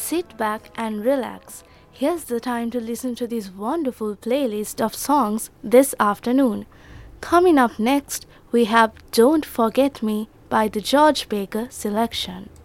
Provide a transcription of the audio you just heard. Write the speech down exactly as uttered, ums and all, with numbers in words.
sit back and relax. Here's the time to listen to this wonderful playlist of songs this afternoon. Coming up next, we have Don't Forget Me by the George Baker selection.